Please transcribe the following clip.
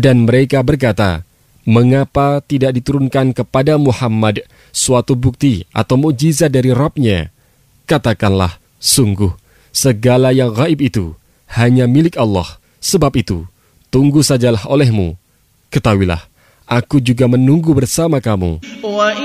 Dan mereka berkata, mengapa tidak diturunkan kepada Muhammad suatu bukti atau mukjizat dari Rabb-Nya? Katakanlah, sungguh, segala yang gaib itu hanya milik Allah. Sebab itu, tunggu sajalah olehmu. Ketahuilah, aku juga menunggu bersama kamu.